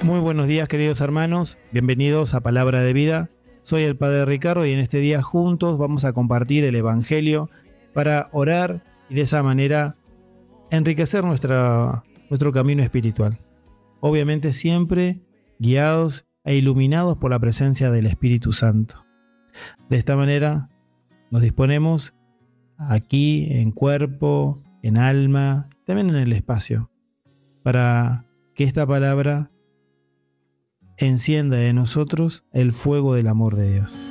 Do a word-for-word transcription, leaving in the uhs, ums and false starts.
Muy buenos días, queridos hermanos, bienvenidos a Palabra de Vida. Soy el Padre Ricardo y en este día juntos vamos a compartir el Evangelio para orar y de esa manera enriquecer nuestra, nuestro camino espiritual. Obviamente siempre guiados e iluminados por la presencia del Espíritu Santo. De esta manera nos disponemos aquí en cuerpo, en alma, también en el espacio, para que esta palabra encienda en nosotros el fuego del amor de Dios.